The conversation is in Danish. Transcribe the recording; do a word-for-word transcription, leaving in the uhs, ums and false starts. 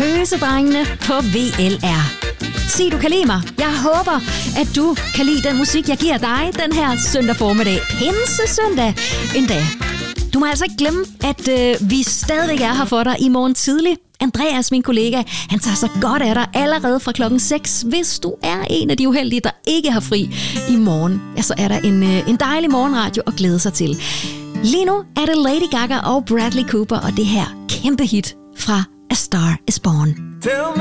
Pøsedrengene på V L R. Sig, du kan lide mig. Jeg håber, at du kan lide den musik, jeg giver dig den her søndag formiddag. Pinse søndag endda. Du må altså ikke glemme, at øh, vi stadigvæk er her for dig i morgen tidlig. Andreas, min kollega, han tager sig godt af dig allerede fra klokken seks. Hvis du er en af de uheldige, der ikke har fri i morgen, ja, så er der en, øh, en dejlig morgenradio at glæde sig til. Lige nu er det Lady Gaga og Bradley Cooper og det her kæmpe hit fra A Star Is Born.